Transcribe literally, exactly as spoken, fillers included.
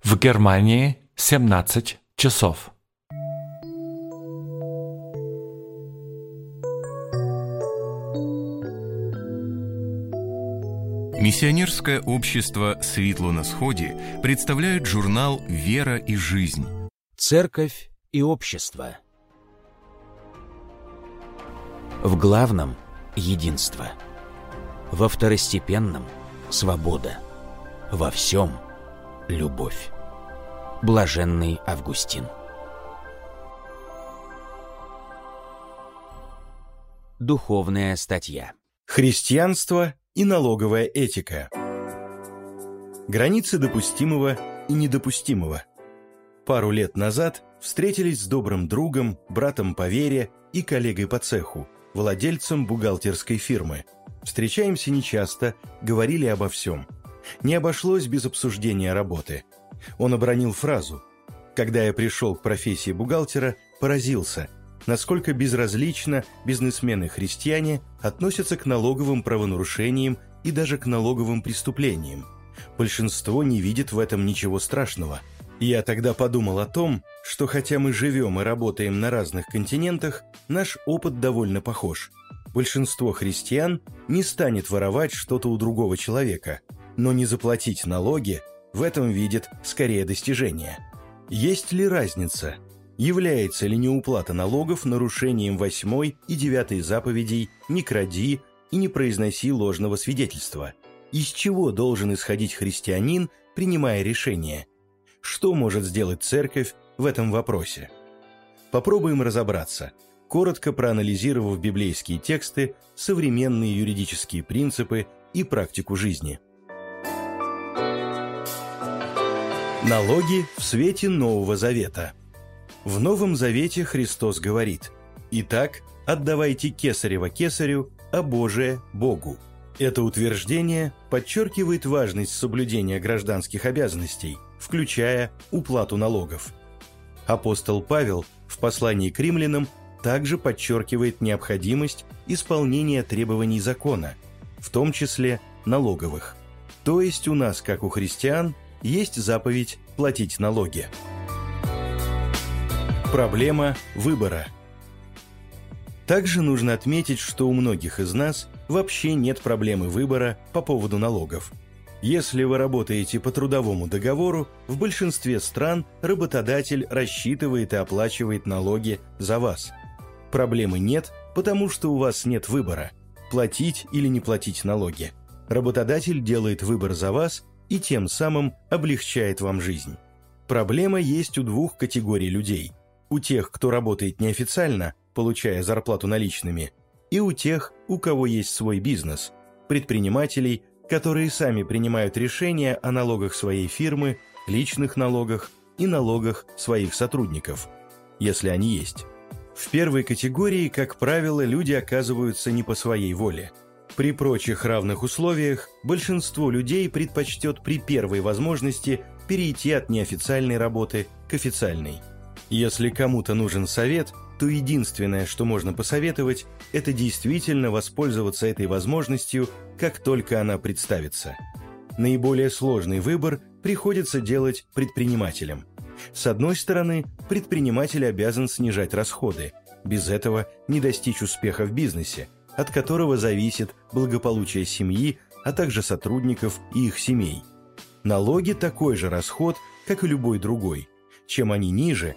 В Германии семнадцать часов. Миссионерское общество «Светло на сходе» представляет журнал «Вера и жизнь». Церковь и общество. В главном – единство. Во второстепенном – свобода. Во всем – любовь. Блаженный Августин. Духовная статья. Христианство и налоговая этика. Границы допустимого и недопустимого. Пару лет назад встретились с добрым другом, братом по вере и коллегой по цеху, владельцем бухгалтерской фирмы. Встречаемся нечасто, говорили обо всем. Не обошлось без обсуждения работы. Он обронил фразу: «Когда я пришел к профессии бухгалтера, поразился, насколько безразлично бизнесмены-христиане относятся к налоговым правонарушениям и даже к налоговым преступлениям. Большинство не видит в этом ничего страшного». Я тогда подумал о том, что хотя мы живем и работаем на разных континентах, наш опыт довольно похож. Большинство христиан не станет воровать что-то у другого человека, но не заплатить налоги в этом видит скорее достижение. Есть ли разница? Является ли неуплата налогов нарушением восьмой и девятой заповедей «Не кради» и «Не произноси ложного свидетельства»? Из чего должен исходить христианин, принимая решение? Что может сделать церковь в этом вопросе? Попробуем разобраться, коротко проанализировав библейские тексты, современные юридические принципы и практику жизни. Налоги в свете Нового Завета. В Новом Завете Христос говорит: «Итак, отдавайте кесарево кесарю, а Божие – Богу». Это утверждение подчеркивает важность соблюдения гражданских обязанностей, включая уплату налогов. Апостол Павел в послании к римлянам также подчеркивает необходимость исполнения требований закона, в том числе налоговых. То есть у нас, как у христиан, есть заповедь платить налоги. Проблема выбора. Также нужно отметить, что у многих из нас вообще нет проблемы выбора по поводу налогов. Если вы работаете по трудовому договору, в большинстве стран работодатель рассчитывает и оплачивает налоги за вас. Проблемы нет, потому что у вас нет выбора – платить или не платить налоги. Работодатель делает выбор за вас и тем самым облегчает вам жизнь. Проблема есть у двух категорий людей. У тех, кто работает неофициально, получая зарплату наличными, и у тех, у кого есть свой бизнес, предпринимателей, которые сами принимают решения о налогах своей фирмы, личных налогах и налогах своих сотрудников, если они есть. В первой категории, как правило, люди оказываются не по своей воле. При прочих равных условиях большинство людей предпочтет при первой возможности перейти от неофициальной работы к официальной. Если кому-то нужен совет, то единственное, что можно посоветовать, это действительно воспользоваться этой возможностью, как только она представится. Наиболее сложный выбор приходится делать предпринимателям. С одной стороны, предприниматель обязан снижать расходы. Без этого не достичь успеха в бизнесе, от которого зависит благополучие семьи, а также сотрудников и их семей. Налоги – такой же расход, как и любой другой. Чем они ниже,